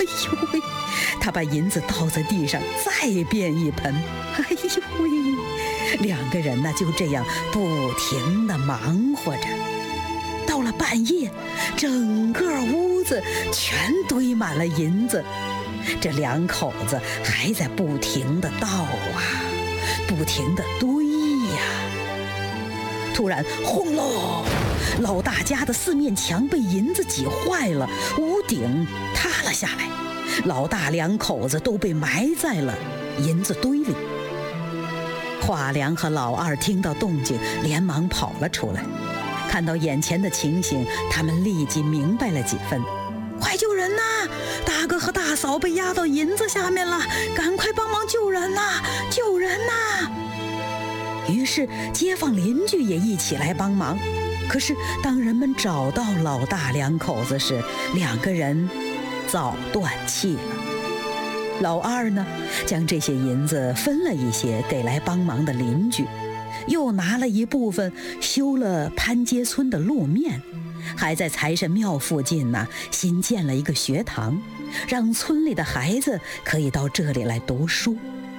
呦喂，他把银子倒在地上，再变一盆。哎呦喂，两个人呢就这样不停地忙活着。到了半夜，整个屋子全堆满了银子，这两口子还在不停地倒啊，不停地堆呀。突然，轰隆！老大家的四面墙被银子挤坏了，屋顶塌了下来，老大两口子都被埋在了银子堆里。华良和老二听到动静，连忙跑了出来。看到眼前的情形，他们立即明白了几分。快救人呐！大哥和大嫂被压到银子下面了，赶快帮忙救人呐！救人呐！于是街坊邻居也一起来帮忙。可是当人们找到老大两口子时，两个人早断气了。老二呢，将这些银子分了一些给来帮忙的邻居，又拿了一部分修了潘街村的路面，还在财神庙附近呢新建了一个学堂，让村里的孩子可以到这里来读书。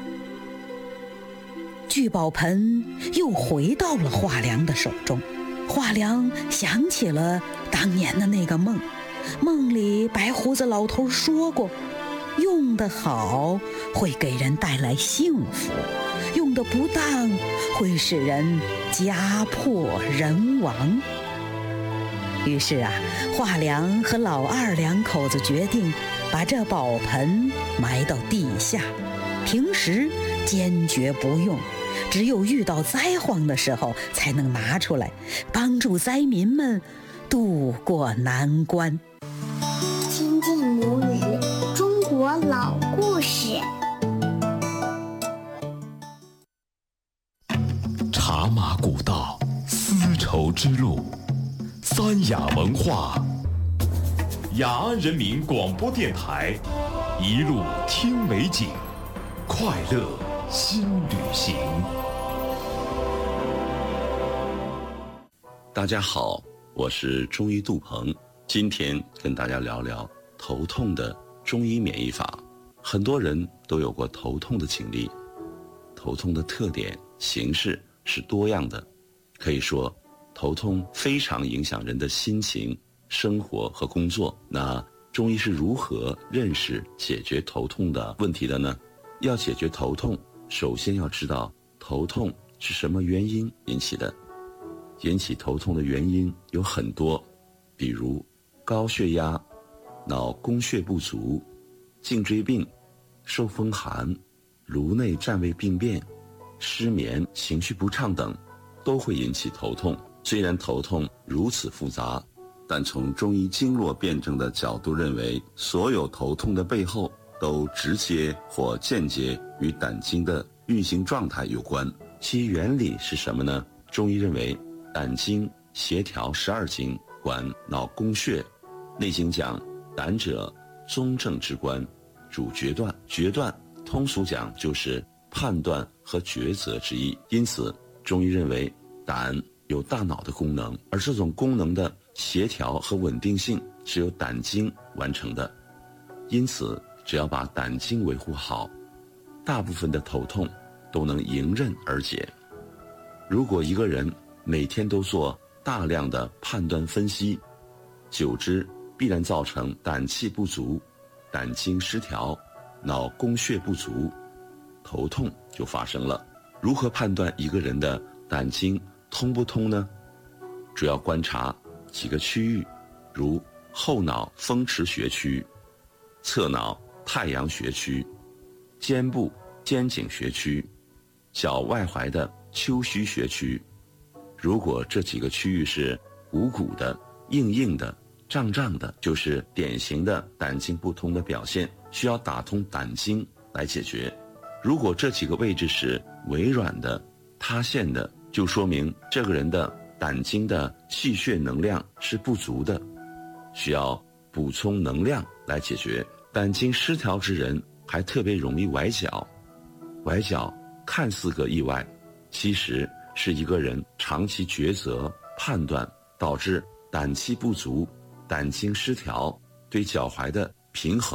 聚宝盆又回到了华良的手中，华良想起了当年的那个梦，梦里白胡子老头说过，用得好会给人带来幸福，用得不当会使人家破人亡。于是啊，华良和老二两口子决定把这宝盆埋到地下，平时坚决不用，只有遇到灾荒的时候才能拿出来，帮助灾民们渡过难关。 亲近母语，中国老故事。 茶马古道，丝绸之路，三雅文化，雅安人民广播电台，一路听美景，快乐新旅行。 大家好，我是中医杜鹏，今天跟大家聊聊头痛的中医免疫法。很多人都有过头痛的经历，头痛的特点、形式是多样的，可以说头痛非常影响人的心情、生活和工作。那中医是如何认识、解决头痛的问题的呢？要解决头痛，首先要知道头痛是什么原因引起的。引起头痛的原因有很多，比如高血压、脑供血不足、颈椎病、受风寒、颅内占位病变、失眠、情绪不畅等，都会引起头痛。虽然头痛如此复杂，但从中医经络辩证的角度认为，所有头痛的背后都直接或间接与胆经的运行状态有关。其原理是什么呢？中医认为，胆经协调12经，管脑供血；内经讲胆者宗正之官，主决断。决断通俗讲就是判断和抉择之意。因此中医认为胆有大脑的功能，而这种功能的协调和稳定性是由胆经完成的。因此只要把胆经维护好，大部分的头痛都能迎刃而解。如果一个人每天都做大量的判断分析，久之必然造成胆气不足、胆经失调、脑供血不足，头痛就发生了。如何判断一个人的胆经通不通呢？主要观察几个区域，如后脑风池穴区、侧脑太阳穴区、肩部肩颈穴区、脚外踝的丘虚穴区。如果这几个区域是鼓鼓的、硬硬的、胀胀的，就是典型的胆经不通的表现，需要打通胆经来解决。如果这几个位置是微软的、塌陷的，就说明这个人的胆经的气血能量是不足的，需要补充能量来解决。胆经失调之人还特别容易崴脚，崴脚看似个意外，其实是一个人长期抉择判断导致胆气不足、胆经失调，对脚踝的平衡